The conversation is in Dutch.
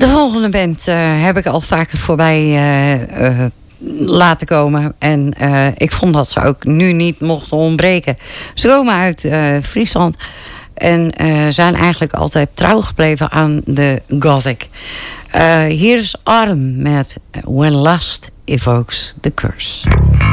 De volgende band heb ik al vaker voorbij laten komen. En ik vond dat ze ook nu niet mochten ontbreken. Ze komen uit Friesland. En zijn eigenlijk altijd trouw gebleven aan de gothic. Hier is Autumn met When Lust Evokes the Curse.